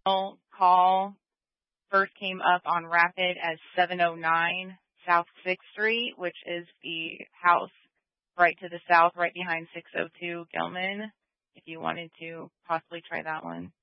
Call first came up on Rapid as 709 South 6th Street, which is the house right to the south, right behind 602 Gilman, if you wanted to possibly try that one.